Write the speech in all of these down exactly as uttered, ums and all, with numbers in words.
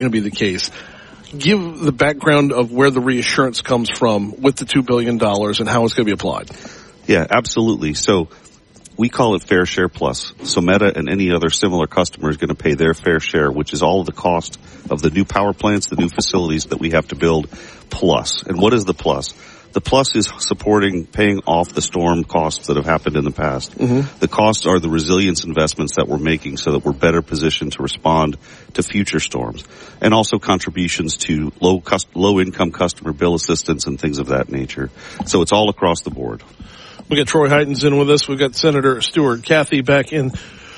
going to be the case. Give the background of where the reassurance comes from with the two billion dollars and how it's going to be applied. Yeah, absolutely. So we call it Fair Share Plus. So Meta and any other similar customer is going to pay their fair share, which is all of the cost of the new power plants, the new facilities that we have to build, plus. And what is the plus? The plus is supporting, paying off the storm costs that have happened in the past. Mm-hmm. The costs are the resilience investments that we're making so that we're better positioned to respond to future storms. And also contributions to low cost, low income customer bill assistance and things of that nature. So it's all across the board. We got Troy Heitens in with us. We've got Senator Stewart Cathey back in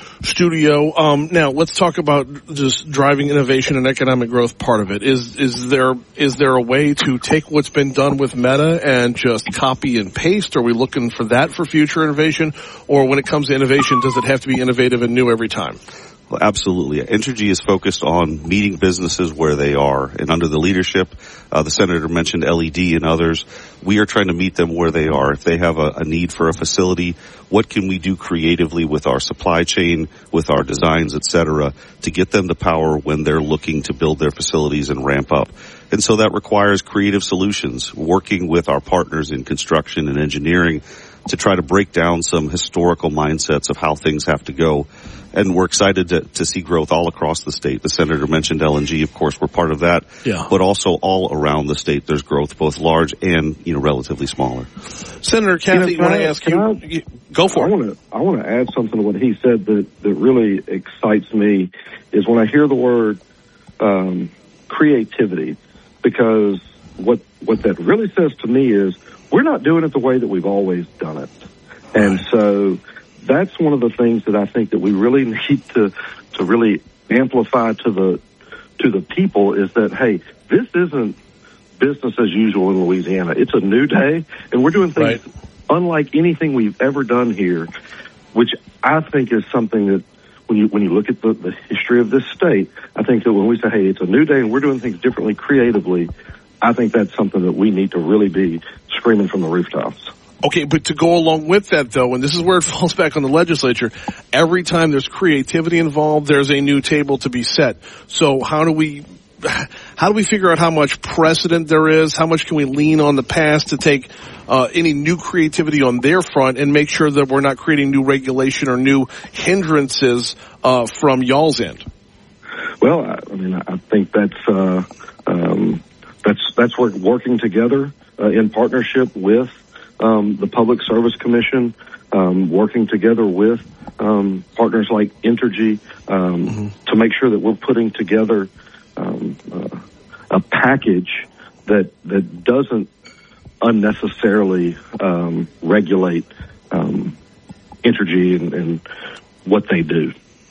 studio. Um, now let's talk about just driving innovation and economic growth part of it. Is, is there, is there a way to take what's been done with Meta and just copy and paste? Are we looking for that for future innovation? Or when it comes to innovation, does it have to be innovative and new every time? Well, absolutely. Entergy is focused on meeting businesses where they are. And under the leadership, uh, the Senator mentioned L E D and others, we are trying to meet them where they are. If they have a, a need for a facility, what can we do creatively with our supply chain, with our designs, et cetera, to get them the power when they're looking to build their facilities and ramp up? And so that requires creative solutions, working with our partners in construction and engineering to try to break down some historical mindsets of how things have to go. And we're excited to, to see growth all across the state. The Senator mentioned L N G, of course, we're part of that. Yeah. But also all around the state, there's growth, both large and, you know, relatively smaller. Senator Cathey, you know, want to ask you, I, go for I it. Want to, I want to add something to what he said that, that really excites me is when I hear the word um, creativity, because what what that really says to me is we're not doing it the way that we've always done it. And so that's one of the things that I think that we really need to to really amplify to the to the people is that, hey, this isn't business as usual in Louisiana. It's a new day, and we're doing things right. unlike anything we've ever done here, which I think is something that when you when you look at the, the history of this state, I think that when we say, hey, it's a new day and we're doing things differently creatively, I think that's something that we need to really be screaming from the rooftops. Okay, but to go along with that, though, and this is where it falls back on the legislature, every time there's creativity involved, there's a new table to be set. So how do we how do we figure out how much precedent there is? How much can we lean on the past to take uh, any new creativity on their front and make sure that we're not creating new regulation or new hindrances uh, from y'all's end? Well, I, I mean, I think that's uh, um, that's that's work, working together uh, in partnership with um, the Public Service Commission, um, working together with um, partners like Entergy um, mm-hmm. to make sure that we're putting together um, uh, a package that that doesn't unnecessarily um, regulate um, Entergy and, and what they do.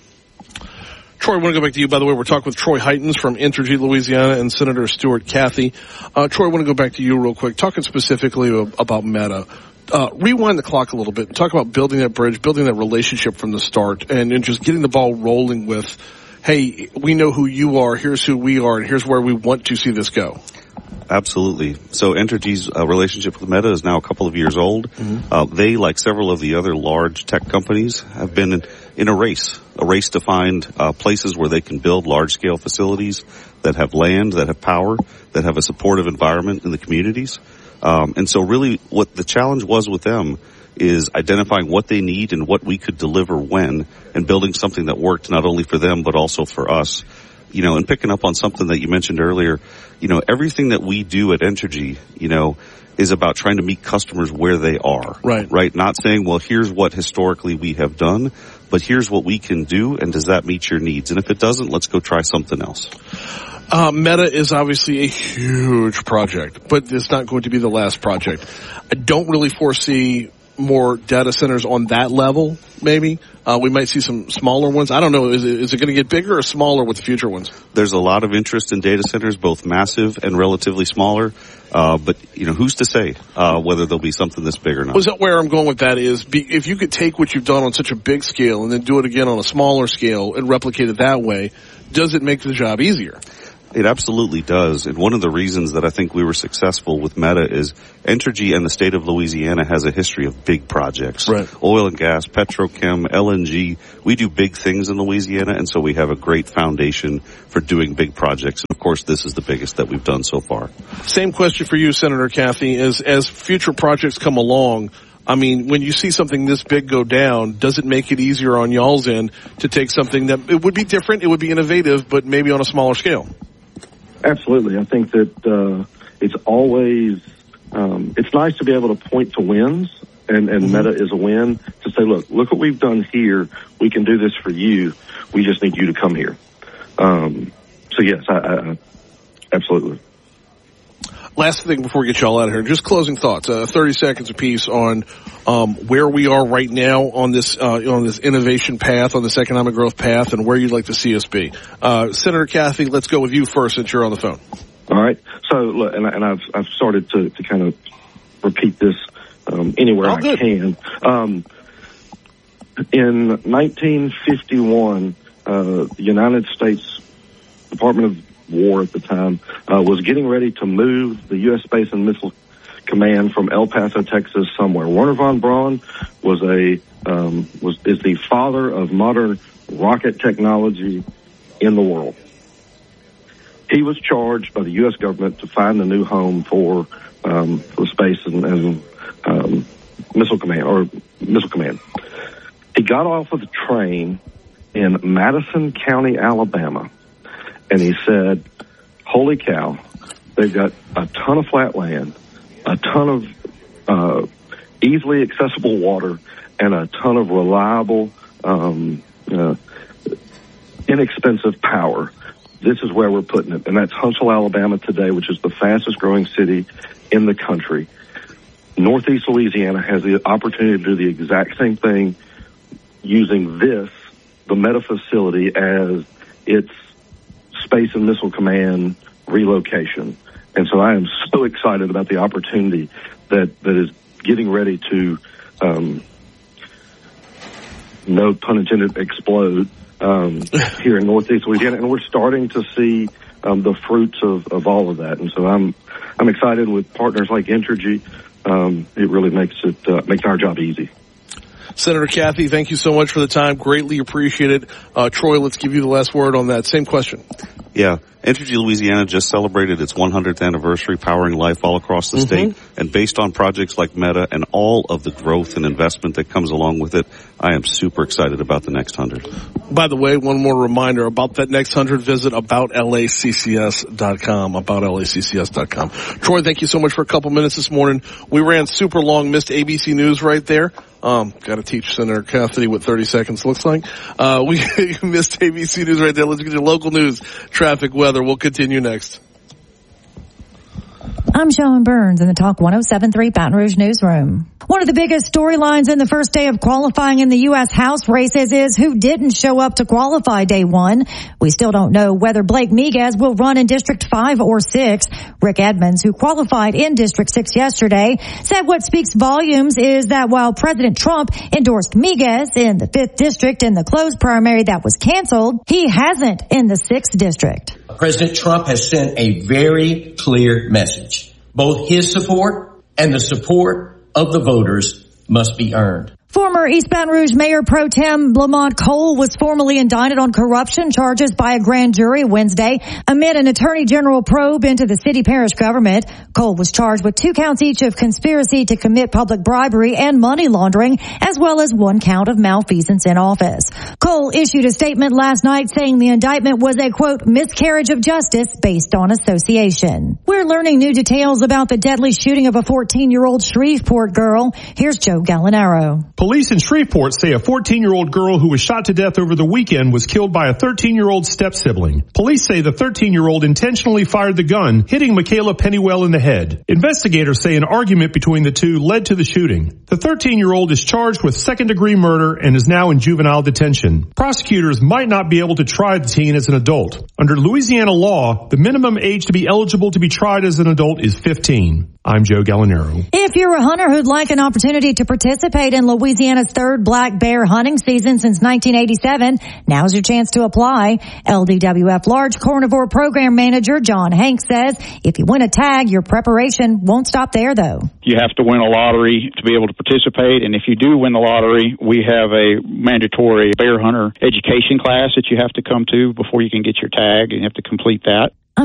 Troy, I want to go back to you. By the way, we're talking with Troy Heitens from Entergy Louisiana and Senator Stewart Cathey. Uh, Troy, I want to go back to you real quick, talking specifically about Meta. Uh, rewind the clock a little bit and talk about building that bridge, building that relationship from the start, and, and just getting the ball rolling with, hey, we know who you are, here's who we are, and here's where we want to see this go. Absolutely. So Entergy's uh, relationship with Meta is now a couple of years old. Mm-hmm. Uh, they, like several of the other large tech companies, have been in, in a race, a race to find uh, places where they can build large-scale facilities that have land, that have power, that have a supportive environment in the communities. Um, and so really what the challenge was with them is identifying what they need and what we could deliver when, and building something that worked not only for them but also for us. You know, and picking up on something that you mentioned earlier, you know, everything that we do at Entergy, you know, is about trying to meet customers where they are. Right. Right? Not saying, well, here's what historically we have done, but here's what we can do, and does that meet your needs? And if it doesn't, let's go try something else. Uh, Meta is obviously a huge project, but it's not going to be the last project. I don't really foresee more data centers on that level, maybe. Uh, we might see some smaller ones. I don't know. Is it, is it going to get bigger or smaller with the future ones? There's a lot of interest in data centers, both massive and relatively smaller. Uh, but, you know, who's to say uh, whether there'll be something this big or not? Well, is that where I'm going with that is be, if you could take what you've done on such a big scale and then do it again on a smaller scale and replicate it that way, does it make the job easier? It absolutely does. And one of the reasons that I think we were successful with Meta is Entergy and the state of Louisiana has a history of big projects. Right. Oil and gas, petrochem, L N G. We do big things in Louisiana, and so we have a great foundation for doing big projects. And of course, this is the biggest that we've done so far. Same question for you, Senator Cathey, is as future projects come along, I mean, when you see something this big go down, does it make it easier on y'all's end to take something that it would be different, it would be innovative, but maybe on a smaller scale? Absolutely. I think that uh, it's always um, it's nice to be able to point to wins, and, and mm-hmm. Meta is a win, to say, look, look what we've done here. We can do this for you. We just need you to come here. Um, so, yes, I, I, absolutely. Last thing before we get y'all out of here, just closing thoughts, uh, thirty seconds apiece on um, where we are right now on this uh, on this innovation path, on this economic growth path, and where you'd like to see us be. Uh, Senator Cathey, let's go with you first since you're on the phone. All right. So, look, and, and I've I've started to, to kind of repeat this um, anywhere oh, I good. can. Um, in nineteen fifty-one, uh, the United States Department of War at the time uh, was getting ready to move the U S Space and Missile Command from El Paso, Texas, somewhere. Wernher von Braun was a um, was is the father of modern rocket technology in the world. He was charged by the U S government to find a new home for um, for Space and, and um, Missile Command or Missile Command. He got off of the train in Madison County, Alabama. And he said, holy cow, they've got a ton of flat land, a ton of uh, easily accessible water, and a ton of reliable, um, uh, inexpensive power. This is where we're putting it. And that's Huntsville, Alabama today, which is the fastest growing city in the country. Northeast Louisiana has the opportunity to do the exact same thing using this, the Meta facility, as its Space and Missile Command relocation. And so I am so excited about the opportunity that, that is getting ready to, um, no pun intended, explode um, here in Northeast Louisiana. And we're starting to see um, the fruits of, of all of that. And so I'm I'm excited with partners like Entergy. Um, it really makes it uh, makes our job easy. Senator Cathey, thank you so much for the time. Greatly appreciate it. Uh, Troy, let's give you the last word on that. Same question. Yeah. Entergy Louisiana just celebrated its one hundredth anniversary, powering life all across the mm-hmm. state. And based on projects like Meta and all of the growth and investment that comes along with it, I am super excited about the next hundred. By the way, one more reminder about that next hundred, visit about L A C C S dot com, about L A C C S dot com. Troy, thank you so much for a couple minutes this morning. We ran super long, missed A B C News right there. Um, got to teach Senator Cathey what thirty seconds looks like. Uh, we missed A B C News right there. Let's get your local news, traffic, weather. We'll continue next. I'm Sean Burns in the Talk one oh seven point three Baton Rouge Newsroom. One of the biggest storylines in the first day of qualifying in the U S House races is who didn't show up to qualify day one. We still don't know whether Blake Miguez will run in District five or six. Rick Edmonds, who qualified in District six yesterday, said what speaks volumes is that while President Trump endorsed Miguez in the fifth District in the closed primary that was canceled, he hasn't in the sixth District. President Trump has sent a very clear message. Both his support and the support of the voters must be earned. Former East Baton Rouge Mayor Pro Tem Lamont Cole was formally indicted on corruption charges by a grand jury Wednesday amid an attorney general probe into the city parish government. Cole was charged with two counts each of conspiracy to commit public bribery and money laundering, as well as one count of malfeasance in office. Cole issued a statement last night saying the indictment was a, quote, miscarriage of justice based on association. We're learning new details about the deadly shooting of a fourteen-year-old Shreveport girl. Here's Joe Gallinaro. Police in Shreveport say a fourteen-year-old girl who was shot to death over the weekend was killed by a thirteen-year-old step-sibling. Police say the thirteen-year-old intentionally fired the gun, hitting Michaela Pennywell in the head. Investigators say an argument between the two led to the shooting. The thirteen-year-old is charged with second-degree murder and is now in juvenile detention. Prosecutors might not be able to try the teen as an adult. Under Louisiana law, the minimum age to be eligible to be tried as an adult is fifteen. I'm Joe Gallinaro. If you're a hunter who'd like an opportunity to participate in Louisiana Louisiana's third black bear hunting season since nineteen eighty-seven. Now's your chance to apply. L D W F Large Carnivore Program Manager John Hanks says if you win a tag, your preparation won't stop there, though. You have to win a lottery to be able to participate, and if you do win the lottery, we have a mandatory bear hunter education class that you have to come to before you can get your tag, and you have to complete that.